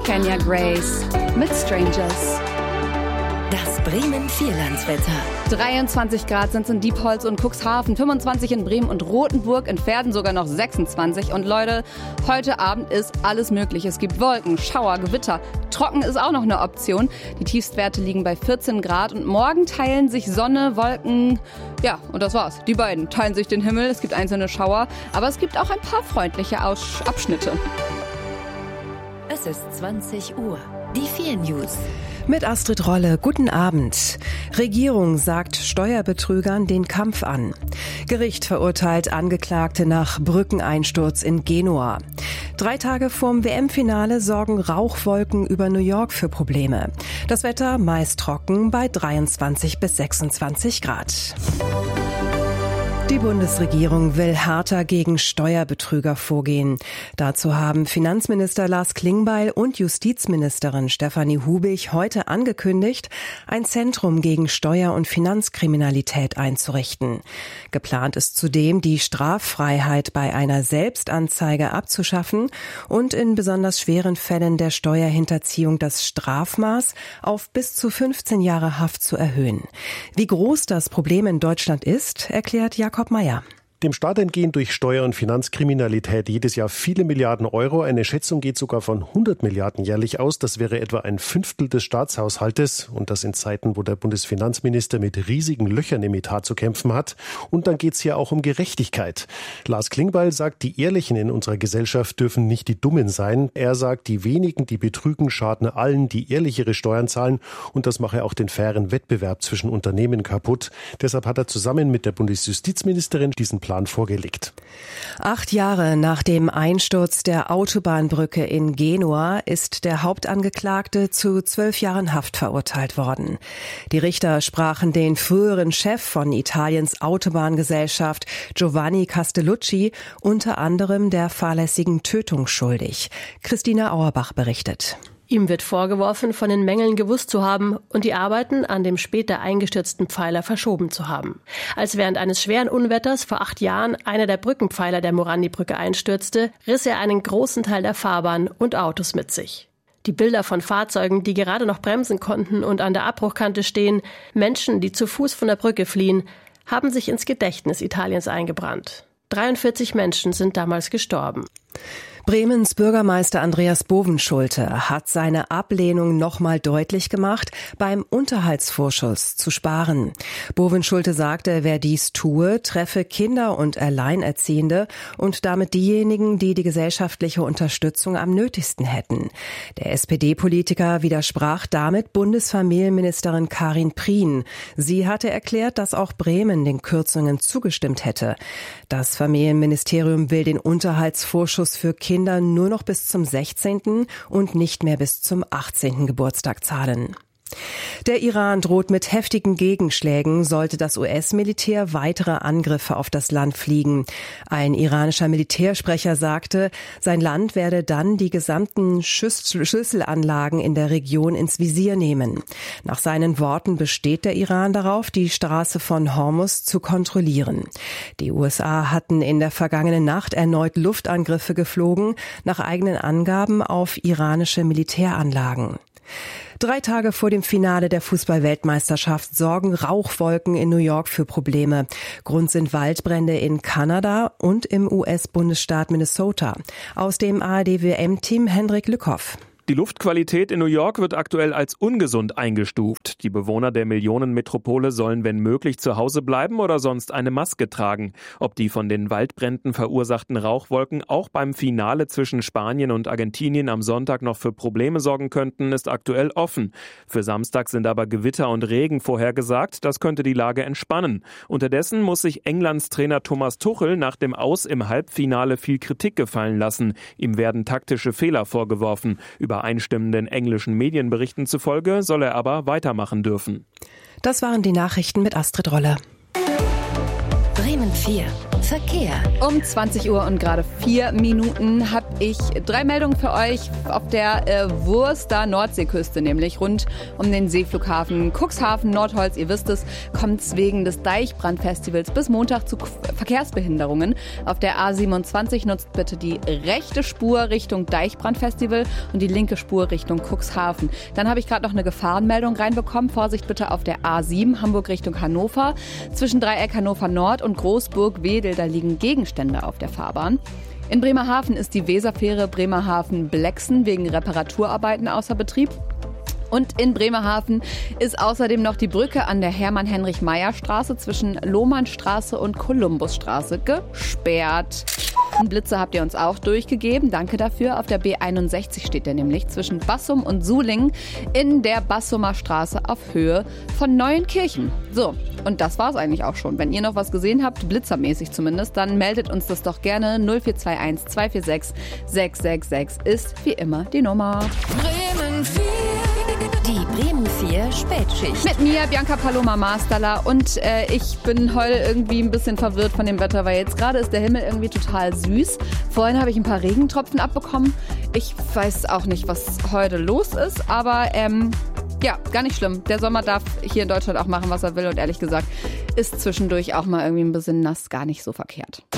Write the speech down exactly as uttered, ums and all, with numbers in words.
Kenya Grace mit Strangers. Das Bremen Vierlandswetter. dreiundzwanzig Grad sind es in Diepholz und Cuxhaven, fünfundzwanzig in Bremen und Rothenburg, in Verden sogar noch sechsundzwanzig. Und Leute, heute Abend ist alles möglich. Es gibt Wolken, Schauer, Gewitter. Trocken ist auch noch eine Option. Die Tiefstwerte liegen bei vierzehn Grad und morgen teilen sich Sonne, Wolken, ja, und das war's. Die beiden teilen sich den Himmel. Es gibt einzelne Schauer, aber es gibt auch ein paar freundliche Aus- Abschnitte. Es ist zwanzig Uhr. Die vier News. Mit Astrid Rolle, guten Abend. Regierung sagt Steuerbetrügern den Kampf an. Gericht verurteilt Angeklagte nach Brückeneinsturz in Genua. Drei Tage vorm W M-Finale sorgen Rauchwolken über New York für Probleme. Das Wetter meist trocken bei dreiundzwanzig bis sechsundzwanzig Grad. Die Bundesregierung will härter gegen Steuerbetrüger vorgehen. Dazu haben Finanzminister Lars Klingbeil und Justizministerin Stefanie Hubig heute angekündigt, ein Zentrum gegen Steuer- und Finanzkriminalität einzurichten. Geplant ist zudem, die Straffreiheit bei einer Selbstanzeige abzuschaffen und in besonders schweren Fällen der Steuerhinterziehung das Strafmaß auf bis zu fünfzehn Jahre Haft zu erhöhen. Wie groß das Problem in Deutschland ist, erklärt Jakob Meier. Dem Staat entgehen durch Steuer- und Finanzkriminalität jedes Jahr viele Milliarden Euro. Eine Schätzung geht sogar von hundert Milliarden jährlich aus. Das wäre etwa ein Fünftel des Staatshaushaltes. Und das in Zeiten, wo der Bundesfinanzminister mit riesigen Löchern im Etat zu kämpfen hat. Und dann geht es hier auch um Gerechtigkeit. Lars Klingbeil sagt, die Ehrlichen in unserer Gesellschaft dürfen nicht die Dummen sein. Er sagt, die wenigen, die betrügen, schaden allen, die ehrlichere Steuern zahlen. Und das mache auch den fairen Wettbewerb zwischen Unternehmen kaputt. Deshalb hat er zusammen mit der Bundesjustizministerin diesen Plan vorgelegt. Acht Jahre nach dem Einsturz der Autobahnbrücke in Genua ist der Hauptangeklagte zu zwölf Jahren Haft verurteilt worden. Die Richter sprachen den früheren Chef von Italiens Autobahngesellschaft, Giovanni Castellucci, unter anderem der fahrlässigen Tötung schuldig. Christina Auerbach berichtet. Ihm wird vorgeworfen, von den Mängeln gewusst zu haben und die Arbeiten an dem später eingestürzten Pfeiler verschoben zu haben. Als während eines schweren Unwetters vor acht Jahren einer der Brückenpfeiler der Morandi-Brücke einstürzte, riss er einen großen Teil der Fahrbahn und Autos mit sich. Die Bilder von Fahrzeugen, die gerade noch bremsen konnten und an der Abbruchkante stehen, Menschen, die zu Fuß von der Brücke fliehen, haben sich ins Gedächtnis Italiens eingebrannt. dreiundvierzig Menschen sind damals gestorben. Bremens Bürgermeister Andreas Bovenschulte hat seine Ablehnung nochmal deutlich gemacht, beim Unterhaltsvorschuss zu sparen. Bovenschulte sagte, wer dies tue, treffe Kinder und Alleinerziehende und damit diejenigen, die die gesellschaftliche Unterstützung am nötigsten hätten. Der S P D-Politiker widersprach damit Bundesfamilienministerin Karin Prien. Sie hatte erklärt, dass auch Bremen den Kürzungen zugestimmt hätte. Das Familienministerium will den Unterhaltsvorschuss für Kinder Kinder nur noch bis zum sechzehnten und nicht mehr bis zum achtzehnten Geburtstag zahlen. Der Iran droht mit heftigen Gegenschlägen, sollte das U S-Militär weitere Angriffe auf das Land fliegen. Ein iranischer Militärsprecher sagte, sein Land werde dann die gesamten Schlüsselanlagen in der Region ins Visier nehmen. Nach seinen Worten besteht der Iran darauf, die Straße von Hormuz zu kontrollieren. Die U S A hatten in der vergangenen Nacht erneut Luftangriffe geflogen, nach eigenen Angaben auf iranische Militäranlagen. Drei Tage vor dem Finale der Fußball-Weltmeisterschaft sorgen Rauchwolken in New York für Probleme. Grund sind Waldbrände in Kanada und im U S-Bundesstaat Minnesota. Aus dem A R D-W M-Team Hendrik Lückhoff. Die Luftqualität in New York wird aktuell als ungesund eingestuft. Die Bewohner der Millionenmetropole sollen, wenn möglich, zu Hause bleiben oder sonst eine Maske tragen. Ob die von den Waldbränden verursachten Rauchwolken auch beim Finale zwischen Spanien und Argentinien am Sonntag noch für Probleme sorgen könnten, ist aktuell offen. Für Samstag sind aber Gewitter und Regen vorhergesagt. Das könnte die Lage entspannen. Unterdessen muss sich Englands Trainer Thomas Tuchel nach dem Aus im Halbfinale viel Kritik gefallen lassen. Ihm werden taktische Fehler vorgeworfen. Über Übereinstimmenden englischen Medienberichten zufolge soll er aber weitermachen dürfen. Das waren die Nachrichten mit Astrid Rolle. Bremen vier. Verkehr. Um zwanzig Uhr und gerade vier Minuten habe ich drei Meldungen für euch auf der äh, Wurster Nordseeküste, nämlich rund um den Seeflughafen Cuxhaven, Nordholz. Ihr wisst es, kommt es wegen des Deichbrandfestivals bis Montag zu K- Verkehrsbehinderungen. Auf der A siebenundzwanzig nutzt bitte die rechte Spur Richtung Deichbrandfestival und die linke Spur Richtung Cuxhaven. Dann habe ich gerade noch eine Gefahrenmeldung reinbekommen. Vorsicht bitte auf der A sieben, Hamburg Richtung Hannover. Zwischen Dreieck Hannover Nord und Großburg-Wedel, da liegen Gegenstände auf der Fahrbahn. In Bremerhaven ist die Weserfähre Bremerhaven-Blexen wegen Reparaturarbeiten außer Betrieb. Und in Bremerhaven ist außerdem noch die Brücke an der Hermann-Heinrich-Meyer-Straße zwischen Lohmannstraße und Kolumbusstraße gesperrt. Einen Blitzer habt ihr uns auch durchgegeben. Danke dafür. Auf der B einundsechzig steht der nämlich zwischen Bassum und Sulingen in der Bassumer Straße auf Höhe von Neuenkirchen. So, und das war's eigentlich auch schon. Wenn ihr noch was gesehen habt, blitzermäßig zumindest, dann meldet uns das doch gerne. null vier zwei eins zwei vier sechs sechs sechs sechs ist wie immer die Nummer. Bremen vier. Die Bremen vier Spätschicht. Mit mir, Bianca Paloma Masterler, und äh, ich bin heute irgendwie ein bisschen verwirrt von dem Wetter, weil jetzt gerade ist der Himmel irgendwie total süß. Vorhin habe ich ein paar Regentropfen abbekommen. Ich weiß auch nicht, was heute los ist, aber ähm, ja, gar nicht schlimm. Der Sommer darf hier in Deutschland auch machen, was er will, und ehrlich gesagt ist zwischendurch auch mal irgendwie ein bisschen nass gar nicht so verkehrt.